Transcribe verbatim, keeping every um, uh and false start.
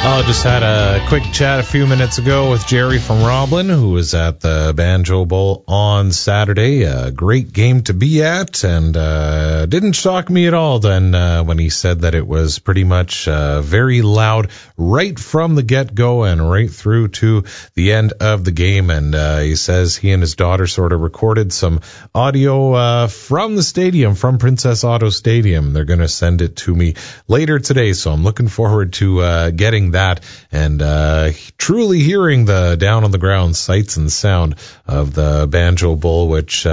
I just had a quick chat a few minutes ago with Jerry from Roblin, who was at the Banjo Bowl on Saturday. A great game to be at, and uh, didn't shock me at all then uh, when he said that it was pretty much uh, very loud right from the get-go and right through to the end of the game. And uh, he says he and his daughter sort of recorded some audio uh, from the stadium, from Princess Auto Stadium. They're going to send it to me later today, so I'm looking forward to uh, getting that and uh, truly hearing the down on the ground sights and sound of the Banjo Bowl, which